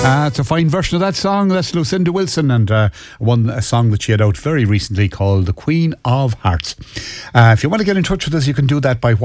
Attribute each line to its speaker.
Speaker 1: It's a fine version of that song. That's Lucinda Wilson, and a song that she had out very recently called The Queen of Hearts. If you want to get in touch with us, you can do that by